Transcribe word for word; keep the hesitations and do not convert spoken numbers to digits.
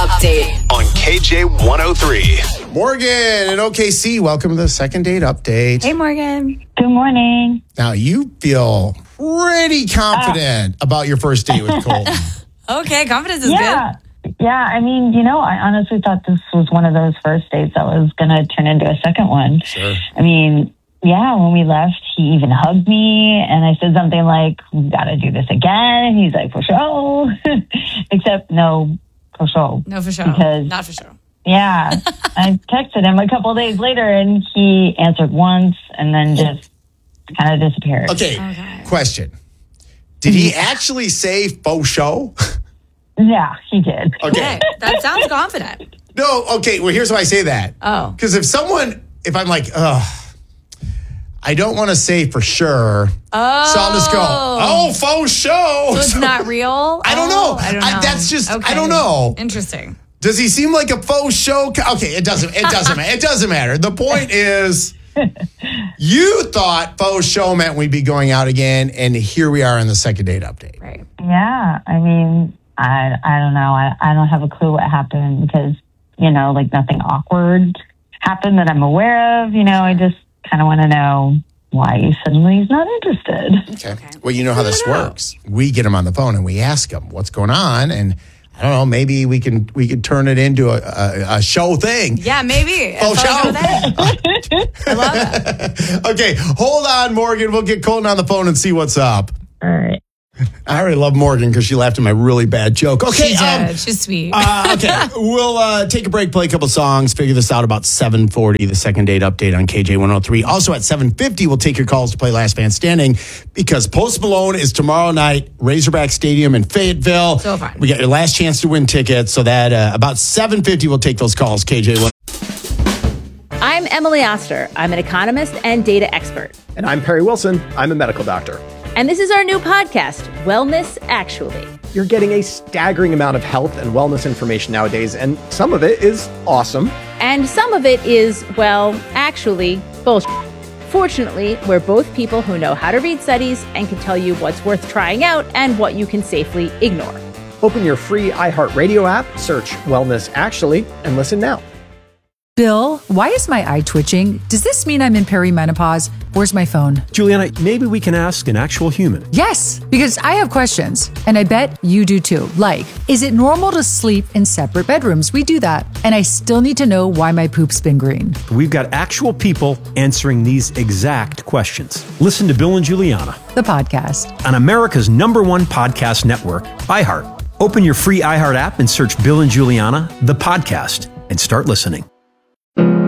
update on K J one oh three. Morgan in O K C, welcome to the second date update. Hey, Morgan. Good morning. Now, you feel pretty confident uh, about your first date with Colton. Okay, confidence is yeah. good. Yeah, I mean, you know, I honestly thought this was one of those first dates that was going to turn into a second one. Sure. I mean, yeah, when we left, he even hugged me, and I said something like, we got to do this again. And he's like, for sure. Except, no, for sure. No, for sure. Because, Not for sure. Yeah. I texted him a couple of days later, and he answered once and then just kind of disappeared. Okay, Okay. question. Did he actually say faux show? Yeah, he did. Okay. Okay, that sounds confident. No, okay, well, here's why I say that. Oh. Because if someone, if I'm like, ugh, I don't want to say for sure, Oh. so I'll just go, oh, faux show. So it's So- not real? I don't Oh, know. I don't know. I- that's just- I Okay. don't know. Interesting. Does he seem like a faux show? Okay, it doesn't. It doesn't matter. It doesn't matter. The point is, you thought faux show meant we'd be going out again, and here we are in the second date update. Right. Yeah, I mean, I I don't know. I, I don't have a clue what happened because, you know, like nothing awkward happened that I'm aware of. You know, I just kind of want to know why suddenly he's not interested. Okay. Well, you know how this works. We get him on the phone and we ask him what's going on, and I don't know. Maybe we can we can turn it into a, a, a show thing. Yeah, maybe. Faux show. I love that. Okay, hold on, Morgan. We'll get Colton on the phone and see what's up. All right. I already love Morgan because she laughed at my really bad joke. Okay, She um, did. She's sweet. uh, okay, we'll uh, take a break, play a couple songs, figure this out about seven forty, the second date update on K J one oh three. Also at seven fifty, we'll take your calls to play Last Man Standing because Post Malone is tomorrow night, Razorback Stadium in Fayetteville. So fun. We got your last chance to win tickets, so that uh, about seven fifty, we'll take those calls, K J one. I'm Emily Oster. I'm an economist and data expert. And I'm Perry Wilson. I'm a medical doctor. And this is our new podcast, Wellness Actually. You're getting a staggering amount of health and wellness information nowadays, and some of it is awesome. And some of it is, well, actually, bullshit. Fortunately, we're both people who know how to read studies and can tell you what's worth trying out and what you can safely ignore. Open your free iHeartRadio app, search Wellness Actually, and listen now. Bill, why is my eye twitching? Does this mean I'm in perimenopause? Where's my phone? Juliana, maybe we can ask an actual human. Yes, because I have questions, and I bet you do too. Like, is it normal to sleep in separate bedrooms? We do that. And I still need to know why my poop's been green. We've got actual people answering these exact questions. Listen to Bill and Juliana, The podcast. on America's number one podcast network, iHeart. Open your free iHeart app and search Bill and Juliana, the podcast, and start listening.